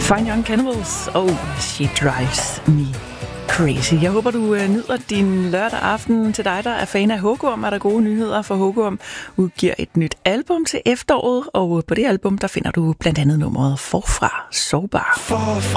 Fine Young Cannibals og She Drives Me Crazy. Jeg håber, du nyder din lørdag aften. Til dig, der er fan af Hugorm, er der gode nyheder, for Hugorm udgiver et nyt album til efteråret, og på det album, der finder du blandt andet nummeret Forfra Sårbar.